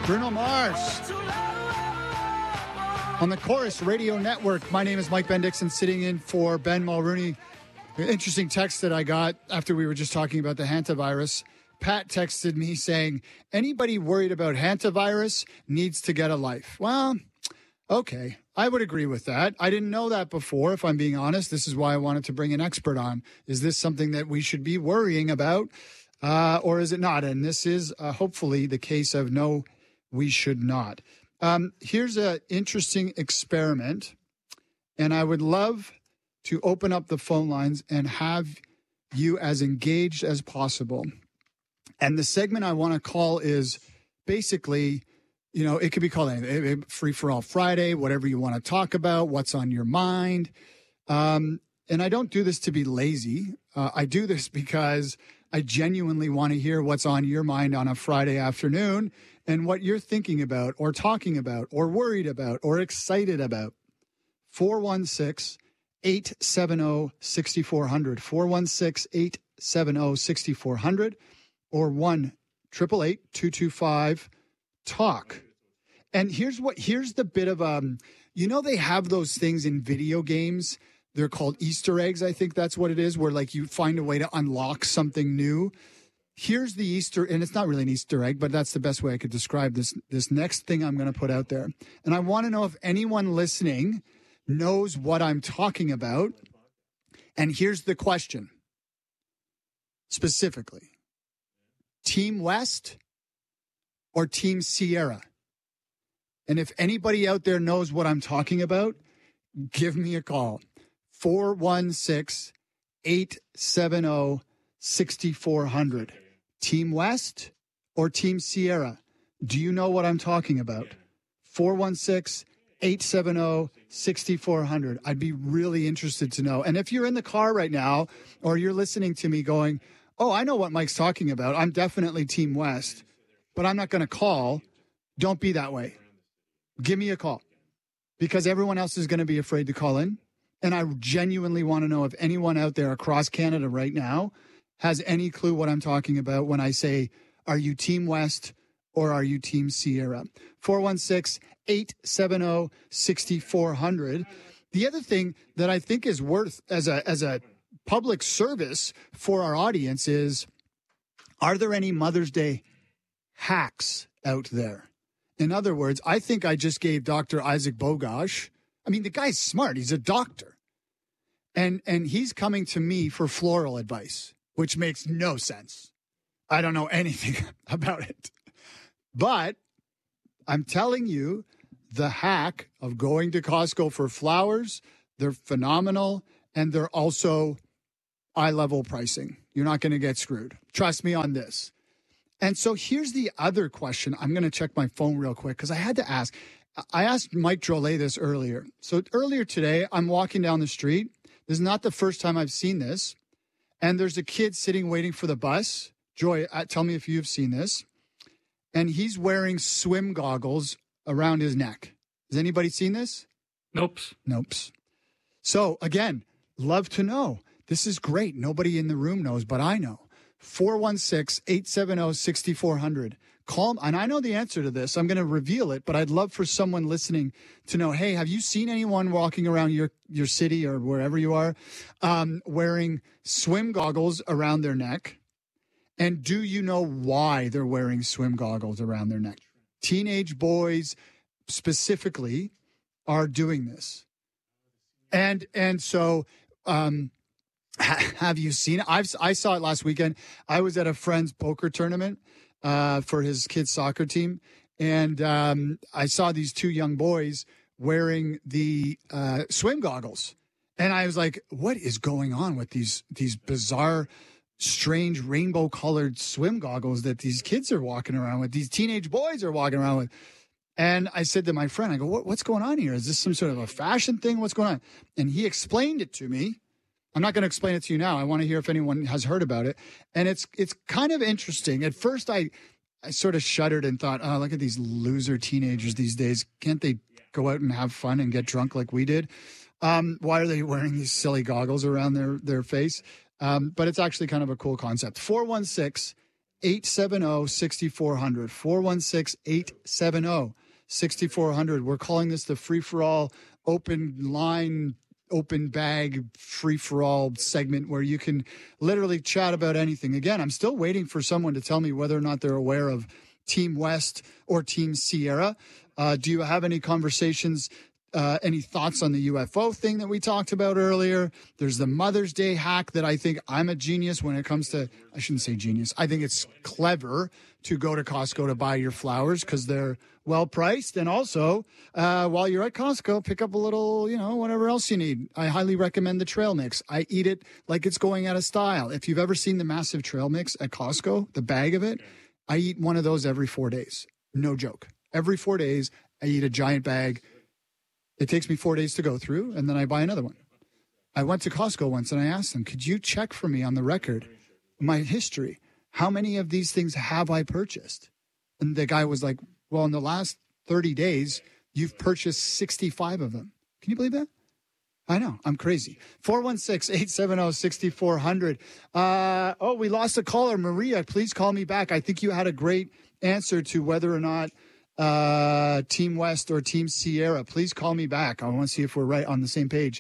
Bruno Mars on the Chorus Radio Network. My name is Mike Bendixson, sitting in for Ben Mulrooney. An interesting text that I got after we were just talking about the hantavirus. Pat texted me saying, anybody worried about hantavirus needs to get a life. Well, okay, I would agree with that. I didn't know that before, if I'm being honest. This is why I wanted to bring an expert on. Is this something that we should be worrying about, or is it not? And this is hopefully the case of no, we should not. Here's an interesting experiment, and I would love to open up the phone lines and have you as engaged as possible. And the segment I want to call is basically, you know, it could be called anything, Free for All Friday, whatever you want to talk about, what's on your mind. And I don't do this to be lazy. I do this because I genuinely want to hear what's on your mind on a Friday afternoon and what you're thinking about or talking about or worried about or excited about. 416-870-6400, 416-870-6400, or 1-888-225-TALK. And here's the bit of, you know, they have those things in video games. They're called Easter eggs. I think that's what it is, where like you find a way to unlock something new. Here's the Easter, and it's not really an Easter egg, but that's the best way I could describe this next thing I'm going to put out there. And I want to know if anyone listening knows what I'm talking about. And here's the question. Specifically, Team West or Team Sierra? And if anybody out there knows what I'm talking about, give me a call. 416-870-6400. Team West or Team Sierra? Do you know what I'm talking about? 416-870-6400. I'd be really interested to know. And if you're in the car right now or you're listening to me going, oh, I know what Mike's talking about. I'm definitely Team West, but I'm not going to call. Don't be that way. Give me a call because everyone else is going to be afraid to call in. And I genuinely want to know if anyone out there across Canada right now has any clue what I'm talking about when I say, are you Team West or are you Team Sierra? 416-870-6400. The other thing that I think is worth as a public service for our audience is, are there any Mother's Day hacks out there? In other words, I think I just gave Dr. Isaac Bogosh, I mean, the guy's smart. He's a doctor. And he's coming to me for floral advice, which makes no sense. I don't know anything about it. But I'm telling you, the hack of going to Costco for flowers, they're phenomenal, and they're also eye-level pricing. You're not going to get screwed. Trust me on this. And so here's the other question. I'm going to check my phone real quick because I had to ask. I asked Mike Drolet this earlier. So earlier today, I'm walking down the street. This is not the first time I've seen this. And there's a kid sitting waiting for the bus. Joy, tell me if you've seen this. And he's wearing swim goggles around his neck. Has anybody seen this? Nope. So again, love to know. This is great. Nobody in the room knows, but I know. 416-870-6400. Call, and I know the answer to this. I'm going to reveal it, but I'd love for someone listening to know, hey, have you seen anyone walking around your city or wherever you are wearing swim goggles around their neck? And do you know why they're wearing swim goggles around their neck? Teenage boys specifically are doing this. And so have you seen it? I saw it last weekend. I was at a friend's poker tournament for his kids' soccer team. And I saw these two young boys wearing the swim goggles. And I was like, what is going on with these bizarre, strange rainbow-colored swim goggles that these kids are walking around with, these teenage boys are walking around with? And I said to my friend, I go, what's going on here? Is this some sort of a fashion thing? What's going on? And he explained it to me. I'm not going to explain it to you now. I want to hear if anyone has heard about it. And it's kind of interesting. At first, I sort of shuddered and thought, oh, look at these loser teenagers these days. Can't they go out and have fun and get drunk like we did? Why are they wearing these silly goggles around their face? But it's actually kind of a cool concept. 416 416-870-6400. 416-870-6400. We're calling this the free-for-all open line, open bag, free-for-all segment where you can literally chat about anything. Again, I'm still waiting for someone to tell me whether or not they're aware of Team West or Team Sierra. Do you have any conversations, any thoughts on the UFO thing that we talked about earlier? There's the Mother's Day hack that I think I'm a genius when it comes to, I shouldn't say genius. I think it's clever to go to Costco to buy your flowers because they're well priced. And also, while you're at Costco, pick up a little, whatever else you need. I highly recommend the trail mix. I eat it like it's going out of style. If you've ever seen the massive trail mix at Costco, the bag of it, I eat one of those every 4 days. No joke. Every 4 days, I eat a giant bag. It takes me 4 days to go through, and then I buy another one. I went to Costco once, and I asked them, could you check for me on the record my history? How many of these things have I purchased? And the guy was like, well, in the last 30 days, you've purchased 65 of them. Can you believe that? I know. I'm crazy. 416-870-6400. We lost a caller. Maria, please call me back. I think you had a great answer to whether or not Team West or Team Sierra. Please call me back. I want to see if we're right on the same page.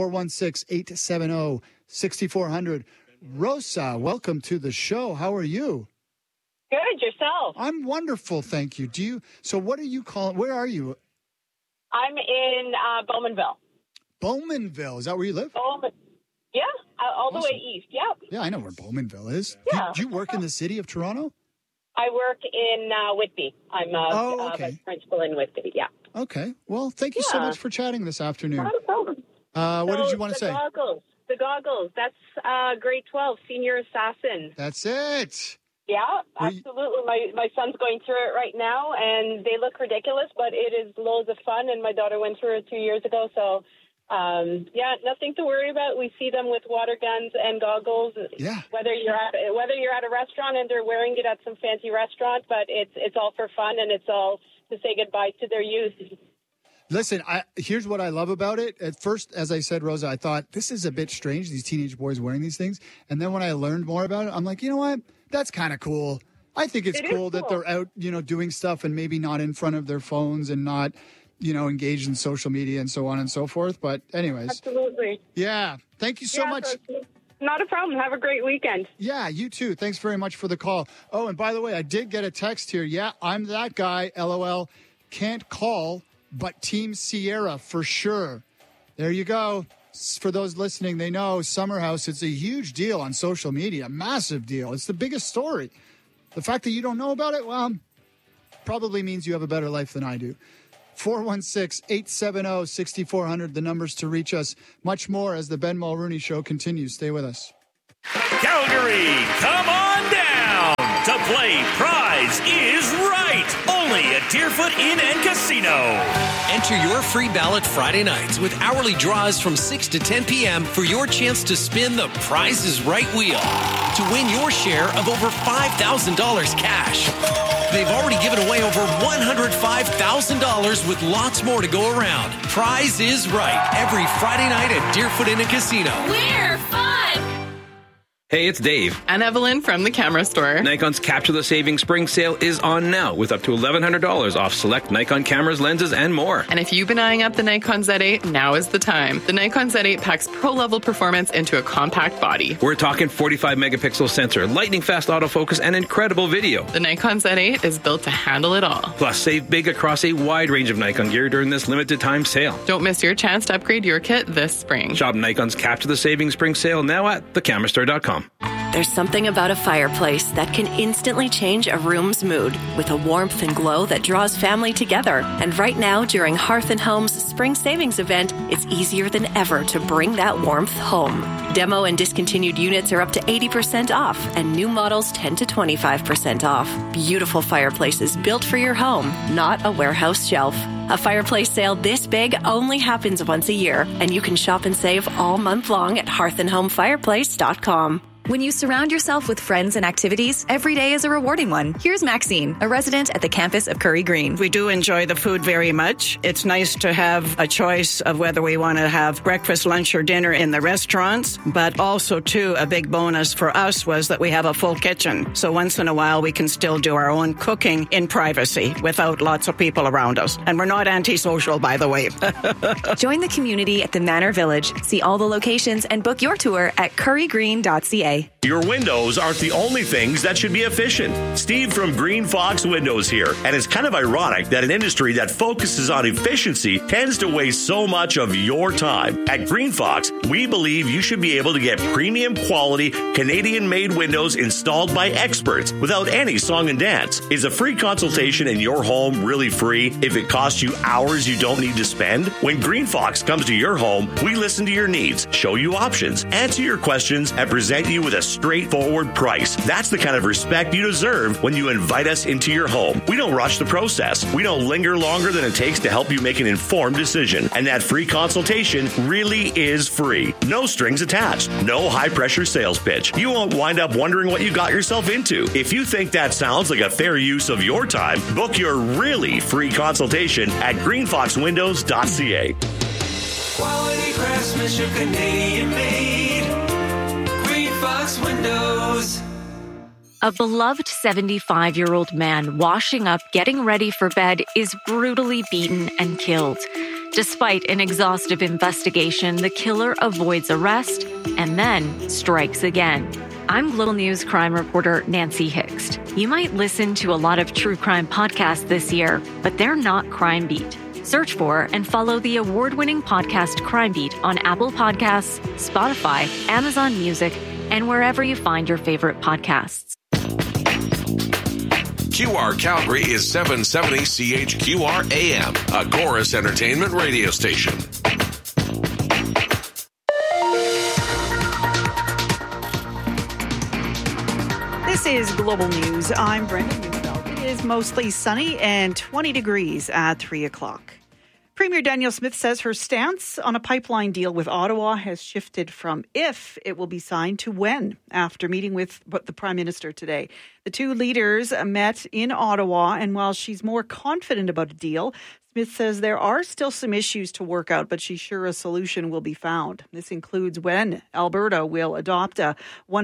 416-870-6400. Rosa, welcome to the show. How are you? Good. Yourself? I'm wonderful, thank you. So what are you calling? Where are you? I'm in Bowmanville. Bowmanville. Is that where you live? Yeah, all Awesome. the way east. Yep. Yeah, I know where Bowmanville is. Yeah. Do you work in the city of Toronto? I work in Whitby. I'm a vice principal in Whitby. Yeah. Okay. Well, thank you so much for chatting this afternoon. Not a problem. What did you want to say? The goggles. That's grade 12, senior assassin. That's it. Yeah, absolutely. My son's going through it right now, and they look ridiculous, but it is loads of fun, and my daughter went through it 2 years ago, so... nothing to worry about. We see them with water guns and goggles. Yeah. Whether you're at a restaurant and they're wearing it at some fancy restaurant, but it's all for fun and it's all to say goodbye to their youth. Listen, here's what I love about it. At first, as I said, Rosa, I thought this is a bit strange, these teenage boys wearing these things. And then when I learned more about it, I'm like, you know what? That's kind of cool. I think it's cool that they're out, doing stuff and maybe not in front of their phones and not, engaged in social media and so on and so forth. But anyways. Absolutely. Yeah. Thank you so much. Not a problem. Have a great weekend. Yeah, you too. Thanks very much for the call. Oh, and by the way, I did get a text here. Yeah, I'm that guy, LOL. Can't call, but Team Sierra for sure. There you go. For those listening, they know Summer House, it's a huge deal on social media. Massive deal. It's the biggest story. The fact that you don't know about it, well, probably means you have a better life than I do. 416-870-6400, the numbers to reach us. Much more as the Ben Mulrooney Show continues. Stay with us. Calgary, come on down to play Prize is Right, only at Deerfoot Inn and Casino. Enter your free ballot Friday nights with hourly draws from 6 to 10 p.m. for your chance to spin the Prize is Right wheel to win your share of over $5,000 cash. They've already given away over $105,000 with lots more to go around. Prize is Right every Friday night at Deerfoot Inn and Casino. We're fun! Hey, it's Dave. And Evelyn from the camera store. Nikon's Capture the Savings Spring Sale is on now with up to $1,100 off select Nikon cameras, lenses, and more. And if you've been eyeing up the Nikon Z8, now is the time. The Nikon Z8 packs pro-level performance into a compact body. We're talking 45-megapixel sensor, lightning-fast autofocus, and incredible video. The Nikon Z8 is built to handle it all. Plus, save big across a wide range of Nikon gear during this limited-time sale. Don't miss your chance to upgrade your kit this spring. Shop Nikon's Capture the Savings Spring Sale now at thecamerastore.com. There's something about a fireplace that can instantly change a room's mood with a warmth and glow that draws family together. And right now, during Hearth & Home's Spring Savings event, it's easier than ever to bring that warmth home. Demo and discontinued units are up to 80% off, and new models 10 to 25% off. Beautiful fireplaces built for your home, not a warehouse shelf. A fireplace sale this big only happens once a year, and you can shop and save all month long at hearthandhomefireplace.com. When you surround yourself with friends and activities, every day is a rewarding one. Here's Maxine, a resident at the campus of Curry Green. We do enjoy the food very much. It's nice to have a choice of whether we want to have breakfast, lunch, or dinner in the restaurants. But also, too, a big bonus for us was that we have a full kitchen. So once in a while, we can still do our own cooking in privacy without lots of people around us. And we're not antisocial, by the way. Join the community at the Manor Village. See all the locations and book your tour at currygreen.ca. Your windows aren't the only things that should be efficient. Steve from Green Fox Windows here. And it's kind of ironic that an industry that focuses on efficiency tends to waste so much of your time. At Green Fox, we believe you should be able to get premium quality Canadian-made windows installed by experts without any song and dance. Is a free consultation in your home really free if it costs you hours you don't need to spend? When Green Fox comes to your home, we listen to your needs, show you options, answer your questions, and present you with a straightforward price. That's the kind of respect you deserve when you invite us into your home. We don't rush the process. We don't linger longer than it takes to help you make an informed decision. And that free consultation really is free. No strings attached. No high-pressure sales pitch. You won't wind up wondering what you got yourself into. If you think that sounds like a fair use of your time, book your really free consultation at greenfoxwindows.ca. Quality craftsmanship, Canadian made. Fox Windows. A beloved 75-year-old man washing up, getting ready for bed is brutally beaten and killed. Despite an exhaustive investigation, the killer avoids arrest and then strikes again. I'm Global News crime reporter Nancy Hixt. You might listen to a lot of true crime podcasts this year, but they're not Crime Beat. Search for and follow the award-winning podcast Crime Beat on Apple Podcasts, Spotify, Amazon Music, and wherever you find your favorite podcasts. QR Calgary is 770 CHQR AM, a Chorus Entertainment radio station. This is Global News. I'm Brenda Neufeld. It is mostly sunny and 20 degrees at 3 o'clock. Premier Danielle Smith says her stance on a pipeline deal with Ottawa has shifted from if it will be signed to when, after meeting with the Prime Minister today. The two leaders met in Ottawa, and while she's more confident about a deal, Smith says there are still some issues to work out, but she's sure a solution will be found. This includes when Alberta will adopt a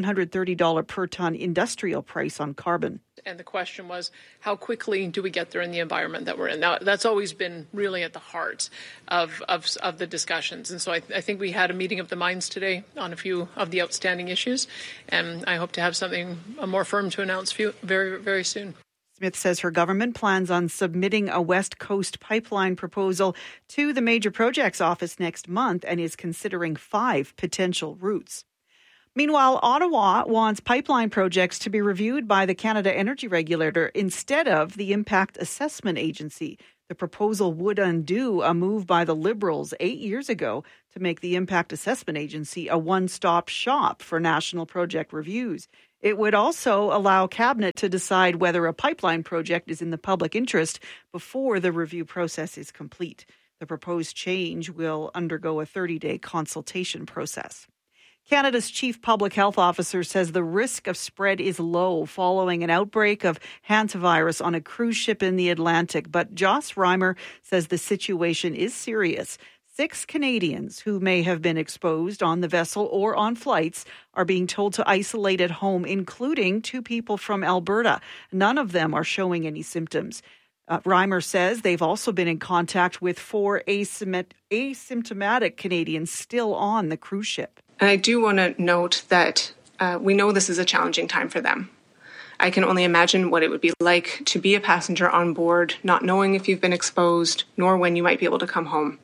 $130 per tonne industrial price on carbon. And the question was, how quickly do we get there in the environment that we're in? Now, that's always been really at the heart of the discussions. And so I think we had a meeting of the minds today on a few of the outstanding issues. And I hope to have something more firm to announce very, very soon. Smith says her government plans on submitting a West Coast pipeline proposal to the Major Projects Office next month and is considering 5 potential routes. Meanwhile, Ottawa wants pipeline projects to be reviewed by the Canada Energy Regulator instead of the Impact Assessment Agency. The proposal would undo a move by the Liberals 8 years ago to make the Impact Assessment Agency a one-stop shop for national project reviews. It would also allow Cabinet to decide whether a pipeline project is in the public interest before the review process is complete. The proposed change will undergo a 30-day consultation process. Canada's chief public health officer says the risk of spread is low following an outbreak of hantavirus on a cruise ship in the Atlantic. But Joss Reimer says the situation is serious. 6 Canadians who may have been exposed on the vessel or on flights are being told to isolate at home, including 2 people from Alberta. None of them are showing any symptoms. Reimer says they've also been in contact with 4 asymptomatic Canadians still on the cruise ship. And I do want to note that we know this is a challenging time for them. I can only imagine what it would be like to be a passenger on board, not knowing if you've been exposed, nor when you might be able to come home.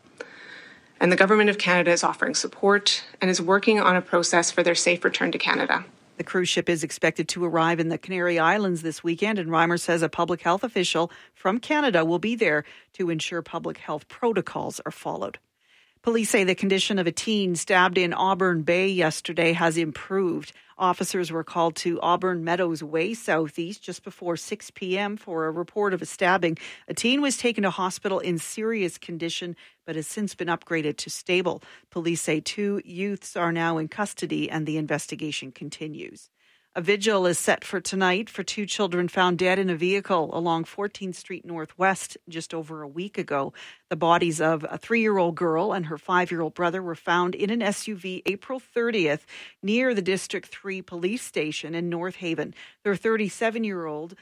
And the Government of Canada is offering support and is working on a process for their safe return to Canada. The cruise ship is expected to arrive in the Canary Islands this weekend, and Reimer says a public health official from Canada will be there to ensure public health protocols are followed. Police say the condition of a teen stabbed in Auburn Bay yesterday has improved. Officers were called to Auburn Meadows Way Southeast just before 6 p.m. for a report of a stabbing. A teen was taken to hospital in serious condition but has since been upgraded to stable. Police say 2 youths are now in custody and the investigation continues. A vigil is set for tonight for 2 children found dead in a vehicle along 14th Street Northwest just over a week ago. The bodies of a 3-year-old girl and her 5-year-old brother were found in an SUV April 30th near the District 3 police station in North Haven. Their 37-year-old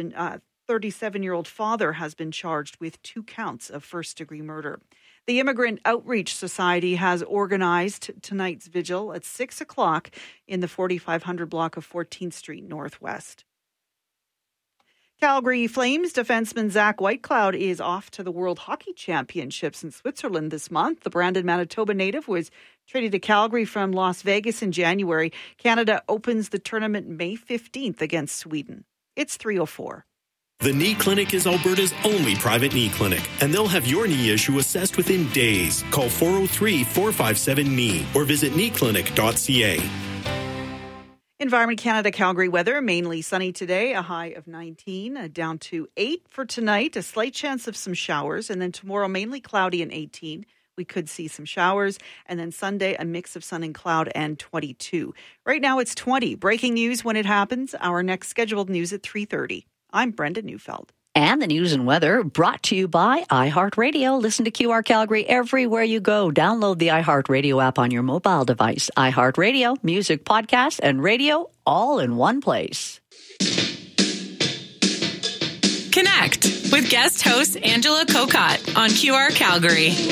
father has been charged with 2 counts of first-degree murder. The Immigrant Outreach Society has organized tonight's vigil at 6 o'clock in the 4500 block of 14th Street Northwest. Calgary Flames defenseman Zach Whitecloud is off to the World Hockey Championships in Switzerland this month. The Brandon, Manitoba native was traded to Calgary from Las Vegas in January. Canada opens the tournament May 15th against Sweden. It's 3:04. The Knee Clinic is Alberta's only private knee clinic, and they'll have your knee issue assessed within days. Call 403-457-KNEE or visit kneeclinic.ca. Environment Canada Calgary weather, mainly sunny today, a high of 19, down to 8 for tonight, a slight chance of some showers, and then tomorrow mainly cloudy and 18. We could see some showers, and then Sunday a mix of sun and cloud and 22. Right now it's 20. Breaking news when it happens. Our next scheduled news at 3:30. I'm Brenda Neufeld. And the news and weather brought to you by iHeartRadio. Listen to QR Calgary everywhere you go. Download the iHeartRadio app on your mobile device. iHeartRadio, music, podcast, and radio all in one place. Connect with guest host Angela Kokott on QR Calgary.